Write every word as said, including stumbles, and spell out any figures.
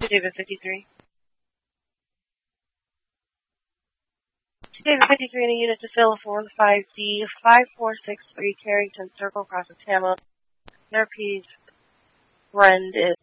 David fifty-three. David fifty-three in a unit to fill four five D five four six three Carrington Circle, Cross of Tampa. Therapy's friend is